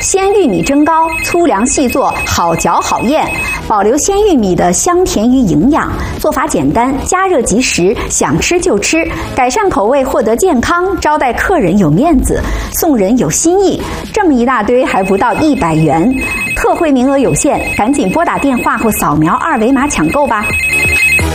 鲜玉米蒸糕，粗粮细做，好嚼好咽，保留鲜玉米的香甜与营养。做法简单，加热即食，想吃就吃，改善口味，获得健康，招待客人有面子，送人有新意。这么一大堆还不到100元，特惠名额有限，赶紧拨打电话或扫描2维码抢购吧。